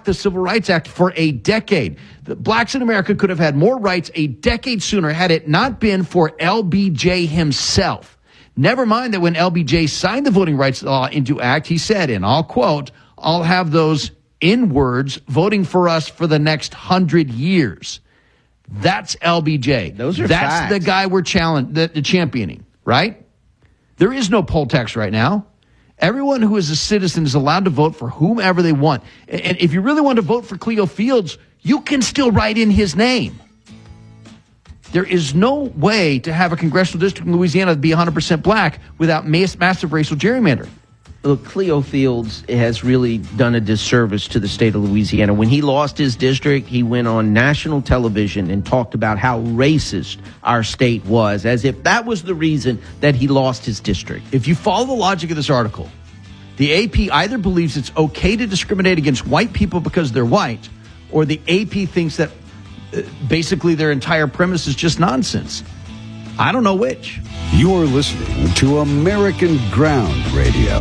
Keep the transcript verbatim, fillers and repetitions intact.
blocked the Civil Rights Act for a decade. The blacks in America could have had more rights a decade sooner had it not been for L B J himself. Never mind that when L B J signed the Voting Rights Law into act, he said, and I'll quote, "I'll have those N-words voting for us for the next hundred years." That's L B J. Those are That's facts. the guy we're challenge, the, the championing, right? There is no poll tax right now. Everyone who is a citizen is allowed to vote for whomever they want. And if you really want to vote for Cleo Fields, you can still write in his name. There is no way to have a congressional district in Louisiana be one hundred percent black without mass, massive racial gerrymandering. Look, Cleo Fields has really done a disservice to the state of Louisiana. When he lost his district, he went on national television and talked about how racist our state was, as if that was the reason that he lost his district. If you follow the logic of this article, the A P either believes it's okay to discriminate against white people because they're white, or the A P thinks that uh, basically their entire premise is just nonsense. I don't know which. You're listening to American Ground Radio.